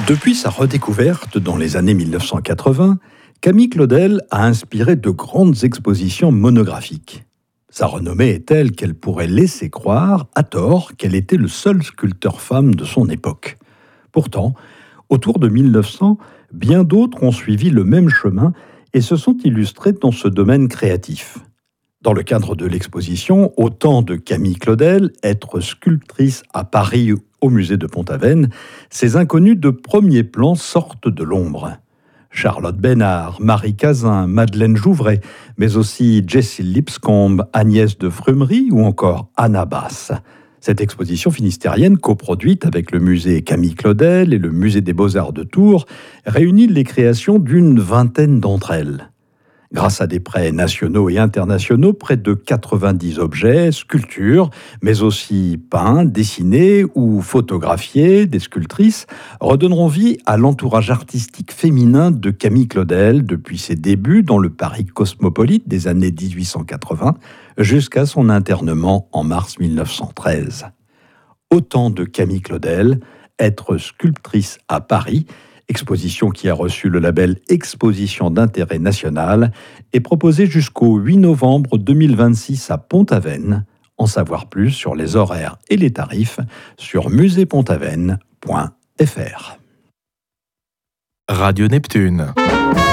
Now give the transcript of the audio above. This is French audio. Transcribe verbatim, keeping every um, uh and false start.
Depuis sa redécouverte dans les années mille neuf cent quatre-vingts, Camille Claudel a inspiré de grandes expositions monographiques. Sa renommée est telle qu'elle pourrait laisser croire, à tort, qu'elle était le seul sculpteur femme de son époque. Pourtant, autour de mille neuf cents, bien d'autres ont suivi le même chemin et se sont illustrés dans ce domaine créatif. Dans le cadre de l'exposition Au temps de Camille Claudel, être sculptrice à Paris au musée de Pont-Aven, ces inconnus de premier plan sortent de l'ombre. Charlotte Besnard, Marie Cazin, Madeleine Jouvray, mais aussi Jessie Lipscomb, Agnès de Frumery ou encore Anna Bass. Cette exposition finistérienne, coproduite avec le musée Camille Claudel et le musée des Beaux-Arts de Tours, réunit les créations d'une vingtaine d'entre elles. Grâce à des prêts nationaux et internationaux, près de quatre-vingt-dix objets, sculptures, mais aussi peints, dessinés ou photographiés des sculptrices, redonneront vie à l'entourage artistique féminin de Camille Claudel depuis ses débuts dans le Paris cosmopolite des années dix-huit cent quatre-vingts jusqu'à son internement en mars mille neuf cent treize. Au temps de Camille Claudel, être sculptrice à Paris, exposition qui a reçu le label Exposition d'intérêt national, est proposée jusqu'au huit novembre deux mille vingt-six à Pont-Aven. En savoir plus sur les horaires et les tarifs sur musée pont aven point f r. Radio Neptune.